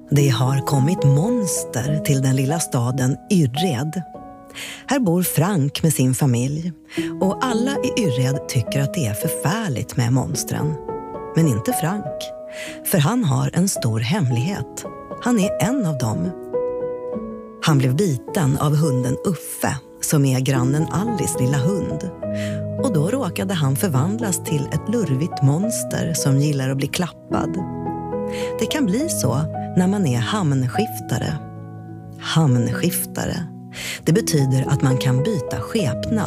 Det har kommit monster till den lilla staden Yrred. Här bor Frank med sin familj och alla i Yrred tycker att det är förfärligt med monstren. Men inte Frank, för han har en stor hemlighet. Han är en av dem. Han blev biten av hunden Uffe, som är grannen Alice lilla hund. Och då råkade han förvandlas till ett lurvigt monster som gillar att bli klappad. Det kan bli så när man är hamnskiftare. Hamnskiftare. Det betyder att man kan byta skepnad